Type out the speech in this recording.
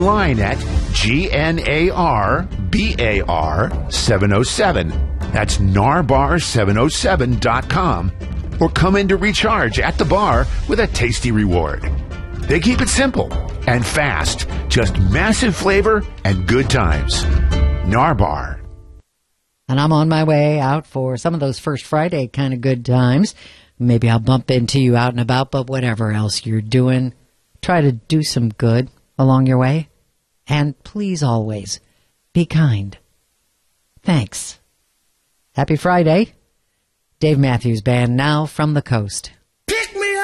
Line at GNARBAR707. That's NARBAR707.com. Or come in to recharge at the bar with a tasty reward. They keep it simple and fast. Just massive flavor and good times. NARBAR. And I'm on my way out for some of those First Friday kind of good times. Maybe I'll bump into you out and about, but whatever else you're doing, try to do some good along your way. And please always be kind. Thanks. Happy Friday. Dave Matthews Band, now from the coast. Pick